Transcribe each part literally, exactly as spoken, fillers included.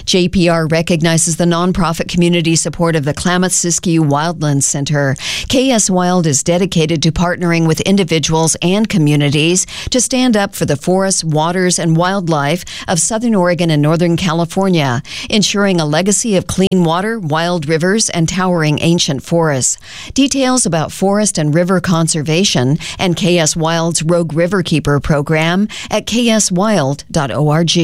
J P R recognizes the nonprofit community support of the Klamath-Siskiyou Wildlands Center. K S Wild is dedicated to partnering with individuals and communities to stand up for the forests, waters, and wildlife of Southern Oregon and Northern California, ensuring a legacy of clean water, wild rivers, and towering ancient forests. Details about forest and river conservation and K S Wild's Rogue Riverkeeper program at k s wild dot org.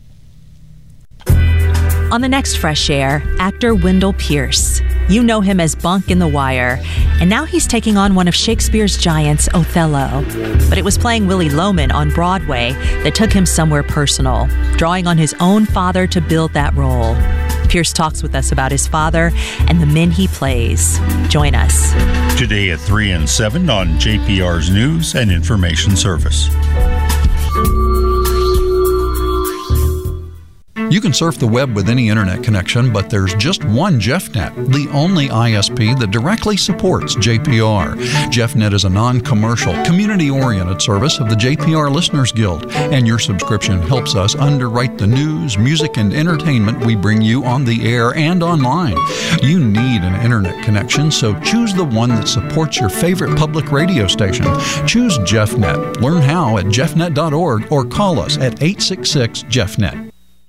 On the next Fresh Air, actor Wendell Pierce. You know him as Bunk in The Wire, and now he's taking on one of Shakespeare's giants, Othello. But it was playing Willie Loman on Broadway that took him somewhere personal, drawing on his own father to build that role. Pierce talks with us about his father and the men he plays. Join us. Today at three and seven on J P R's News and Information Service. You can surf the web with any internet connection, but there's just one JeffNet, the only I S P that directly supports J P R. JeffNet is a non-commercial, community-oriented service of the J P R Listeners Guild, and your subscription helps us underwrite the news, music, and entertainment we bring you on the air and online. You need an internet connection, so choose the one that supports your favorite public radio station. Choose JeffNet. Learn how at jeff net dot org or call us at eight six six Jeff net.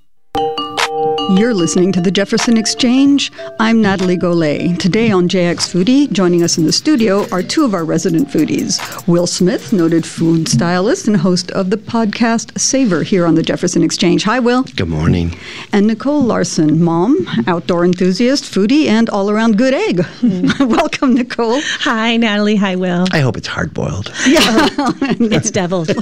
You're listening to the Jefferson Exchange. I'm Natalie Golay. Today on J X Foodie, joining us in the studio are two of our resident foodies. Will Smith, noted food stylist and host of the podcast Savor here on the Jefferson Exchange. Hi, Will. Good morning. And Nicole Larson, mom, outdoor enthusiast, foodie, and all-around good egg. Mm. Welcome, Nicole. Hi, Natalie. Hi, Will. I hope it's hard-boiled. Yeah. It's deviled.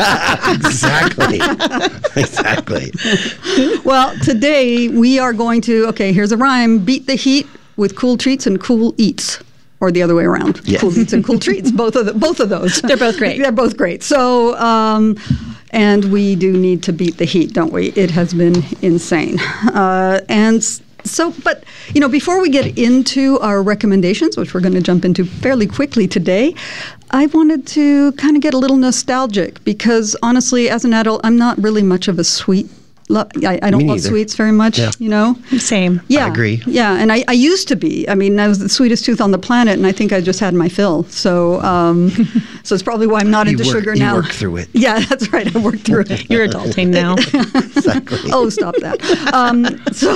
Exactly. Exactly. Well, today we are going to, okay, here's a rhyme, beat the heat with cool treats and cool eats. Or the other way around. Yes. Cool eats and cool treats. Both of the, both of those. They're both great. They're both great. So, um, and we do need to beat the heat, don't we? It has been insane. Uh, and so, but, you know, before we get into our recommendations, which we're going to jump into fairly quickly today, I wanted to kind of get a little nostalgic because, honestly, as an adult, I'm not really much of a sweet I, I don't love sweets very much, yeah. you know? Same. Yeah. I agree. Yeah, and I, I used to be. I mean, I was the sweetest tooth on the planet, and I think I just had my fill. So um, so it's probably why I'm not you into work, sugar you now. You work through it. Yeah, that's right. I worked through it. You're adulting now. Exactly. Oh, stop that. Um, so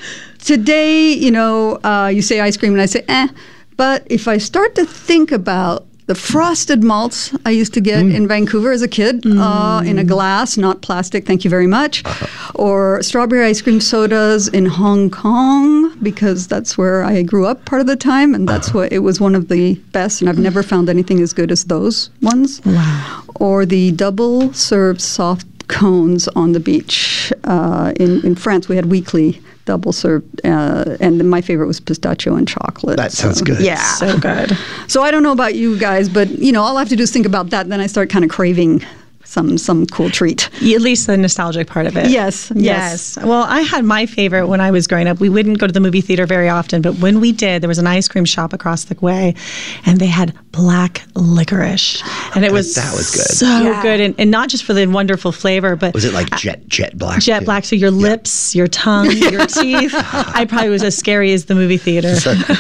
today, you know, uh, you say ice cream, and I say, eh. But if I start to think about the frosted malts I used to get mm. in Vancouver as a kid, mm. uh, in a glass, not plastic, thank you very much. Uh-huh. Or strawberry ice cream sodas in Hong Kong, because that's where I grew up part of the time, and that's uh-huh. what it was one of the best, and I've never found anything as good as those ones. Wow. Or the double served soft cones on the beach. Uh, in, in France, we had weekly double served, uh, and my favorite was pistachio and chocolate. That sounds so, good. Yeah. So good. So I don't know about you guys, but, you know, all I have to do is think about that, and then I start kind of craving some some cool treat. At least the nostalgic part of it. Yes, yes. Yes. Well, I had my favorite when I was growing up. We wouldn't go to the movie theater very often, but when we did, there was an ice cream shop across the way, and they had black licorice. And it was, that was good. so yeah. good. And, and not just for the wonderful flavor, but... Was it like jet jet black? Jet too? black. So your lips, yeah. your tongue, your teeth. I probably was as scary as the movie theater.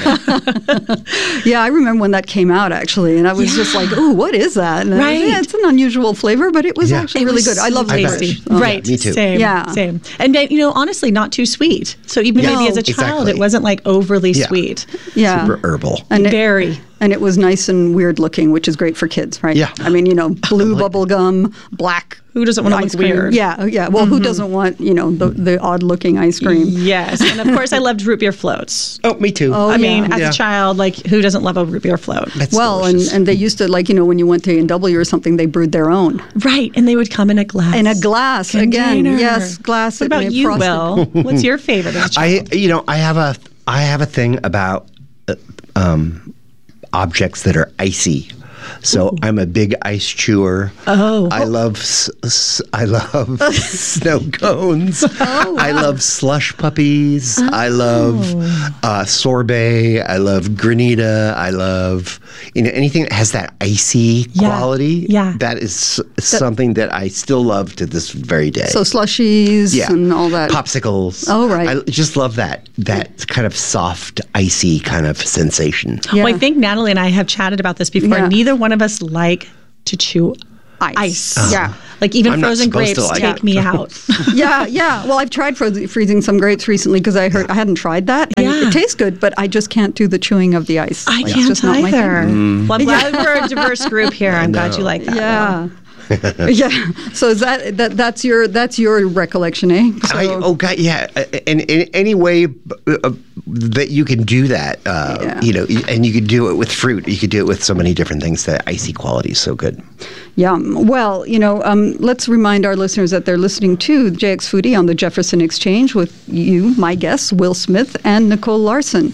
Yeah, I remember when that came out, actually, and I was yeah. just like, ooh, what is that? And right. Was, yeah, it's an unusual flavor, but it was yeah. actually it really was good. I love tasty. Oh. Right. Yeah, me too. Same. Yeah. Same. And then, you know, honestly, not too sweet. So even yeah. maybe as a no, child, exactly. it wasn't like overly yeah. sweet. Yeah. Super herbal. And it, Very. And it was nice and weird looking, which is great for kids, right? Yeah. I mean, you know, blue like bubble gum, black. Who doesn't want to look cream. weird? Yeah, yeah. Well, mm-hmm. who doesn't want, you know, the, the odd-looking ice cream? Yes. And, of course, I loved root beer floats. Oh, me too. Oh, I yeah. mean, as yeah. a child, like, who doesn't love a root beer float? That's well, and, and they used to, like, you know, when you went to A and W or something, they brewed their own. Right. And they would come in a glass. In a glass, container. again. Yes, glass. What about you, frosted. Will? What's your favorite as a child? I, you know, I have a, I have a thing about uh, um, objects that are icy. So I'm a big ice chewer. Oh. I love s- s- I love snow cones. Oh, I wow. love slush puppies. I love uh, sorbet. I love granita. I love you know anything that has that icy Yeah. quality. Yeah. That is s- something that I still love to this very day. So slushies yeah. and all that. Popsicles. Oh, right. I just love that that kind of soft, icy kind of sensation. Yeah. Well, I think Natalie and I have chatted about this before. Yeah. Neither one of us like to chew Ice. ice. Yeah. Like even I'm not frozen supposed to grapes like take it. me out. yeah, yeah. Well, I've tried frozen, freezing some grapes recently because I heard I hadn't tried that. And Yeah. it tastes good, but I just can't do the chewing of the ice. I Like, it's can't just not my thing. either. Mm. Well, I'm glad we're a diverse group here. I'm glad you like that. Yeah. yeah. So is that that that's your that's your recollection, eh? So, I, oh God, yeah. And in any way uh, that you can do that, uh, Yeah. you know, and you could do it with fruit. You could do it with so many different things. That icy quality is so good. yeah. Well, you know, um, let's remind our listeners that they're listening to J X Foodie on the Jefferson Exchange with you, my guests, Will Smith and Nicole Larson.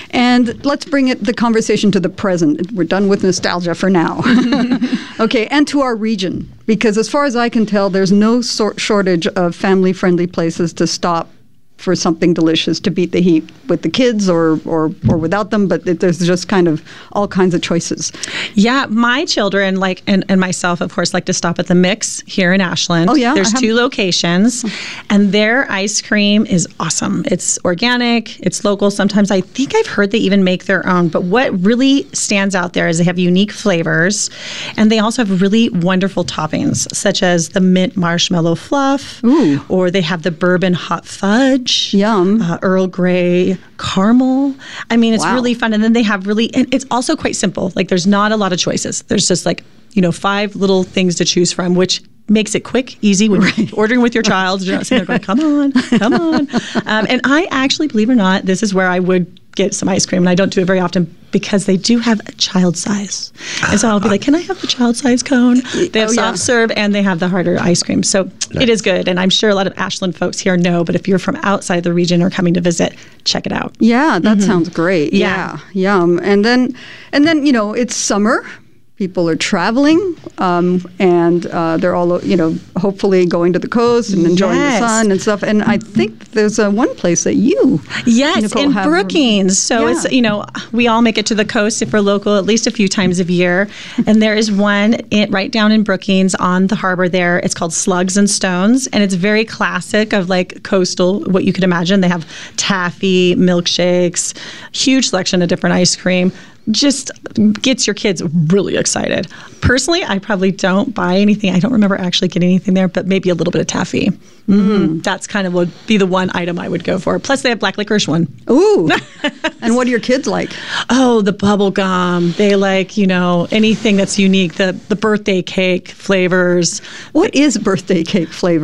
And let's bring it the conversation to the present. We're done with nostalgia for now. Okay, and to our region, because as far as I can tell, there's no sort shortage of family-friendly places to stop for something delicious to beat the heat with the kids or or, or without them, but it, there's just kind of all kinds of choices. Yeah, my children like and, and myself, of course, like to stop at the Mix here in Ashland. Oh, yeah? There's I two haven't- locations, and their ice cream is awesome. It's organic, it's local. Sometimes I think I've heard they even make their own. But what really stands out there is they have unique flavors, and they also have really wonderful toppings, such as the mint marshmallow fluff, Ooh. or they have the bourbon hot fudge. Yum. Uh, Earl Grey caramel. I mean, it's Wow. really fun. And then they have really, and it's also quite simple. Like there's not a lot of choices. There's just like, you know, five little things to choose from, which makes it quick, easy when you're ordering with your child. You're not sitting there going, come on, come on. Um, and I actually, believe it or not, this is where I would get some ice cream. And I don't do it very often because they do have a child size. And so I'll be like, can I have the child size cone? They have Oh, yeah. soft serve and they have the harder ice cream. So it is good. And I'm sure a lot of Ashland folks here know, but if you're from outside the region or coming to visit, check it out. Yeah, that sounds great. Yeah. Yeah. Yum. And then and then, you know, it's summer. People are traveling, um, and uh, they're all, you know, hopefully going to the coast and enjoying Yes. the sun and stuff. And I think there's uh, one place that you, Yes, Nicole, in have- Brookings. So Yeah. it's, you know, we all make it to the coast if we're local at least a few times a year. And there is one in, right down in Brookings on the harbor there. It's called Slugs and Stones. And it's very classic of like coastal, what you could imagine. They have taffy, milkshakes, huge selection of different ice cream. Just gets your kids really excited. Personally, I probably don't buy anything. I don't remember actually getting anything there, but maybe a little bit of taffy. Mm-hmm. That's kind of would be the one item I would go for. Plus, they have black licorice one. ooh. And what do your kids like? Oh, the bubble gum. They like, you know, anything that's unique. The the birthday cake flavors. What is birthday cake flavor?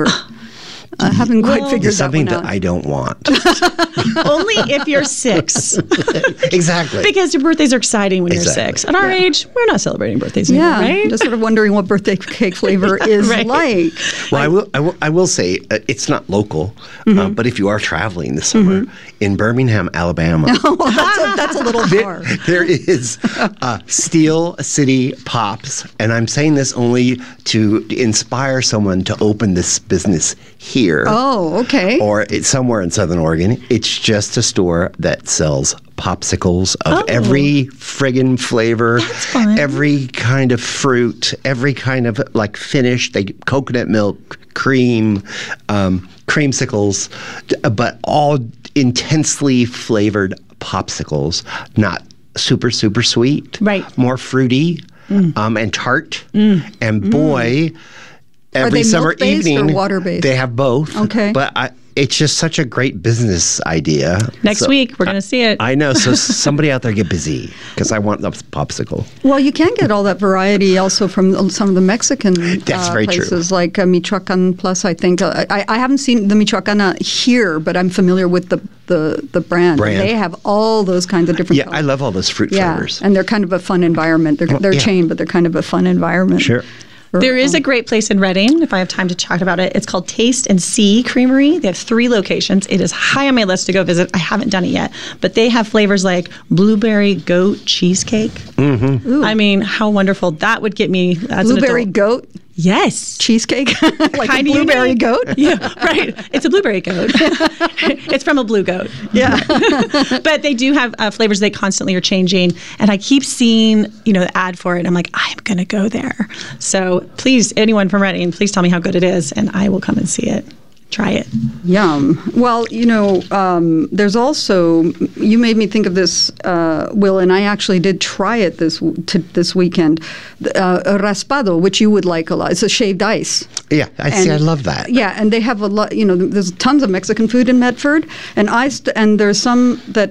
I haven't quite Well, figured It's that something one that out. I don't want. Only if you're six. Exactly. Because your birthdays are exciting when Exactly. you're six. At our age, we're not celebrating birthdays anymore, Yeah, right? just sort of wondering what birthday cake flavor is Right. like. Well, I will, I will. I will say uh, it's not local, Mm-hmm. uh, but if you are traveling this summer in Birmingham, Alabama, Well, that's a, that's a little far. there, there is uh, Steel City Pops, and I'm saying this only to inspire someone to open this business here. Oh, okay. Or it's somewhere in Southern Oregon. It's just a store that sells popsicles of Oh. every friggin' flavor, That's fun. every kind of fruit, every kind of like finish. They coconut milk, cream, um, creamsicles, d- but all intensely flavored popsicles. Not super super sweet, Right. More fruity um, and tart. And boy. Every they summer milk-based or evening, water-based? they have both. Okay. But I, it's just such a great business idea. Next So- week, we're going to see it. I know. So somebody out there get busy because I want the popsicle. Well, you can get all that variety also from some of the Mexican That's uh, very true. places, like uh, Michoacan Plus. I think uh, I, I haven't seen the Michoacana here, but I'm familiar with the the, the brand. Brand. They have all those kinds of different. Yeah, colors. I love all those fruit Yeah, flavors. and they're kind of a fun environment. They're, they're yeah. chain, but they're kind of a fun environment. Sure. There is a great place in Reading, if I have time to talk about it. It's called Taste and See Creamery. They have three locations. It is high on my list to go visit. I haven't done it yet, but they have flavors like blueberry goat cheesecake. Mm-hmm. I mean, how wonderful. That would get me as Blueberry an adult. goat? Yes. Cheesecake? Like Kinda a blueberry unique. goat? Yeah, right. It's a blueberry goat. It's from a blue goat. Yeah. But they do have uh, flavors they constantly are changing. And I keep seeing, you know, the ad for it. I'm like, I'm going to go there. So please, anyone from Reading, please tell me how good it is, and I will come and see it. Try it. Yum. Well, you know, um, there's also, you made me think of this, uh, Will, and I actually did try it this to, this weekend, uh, a raspado, which you would like a lot. It's a shaved ice. Yeah, I see. I love that. Yeah, and they have a lot, you know, there's tons of Mexican food in Medford, and I st- and there's some that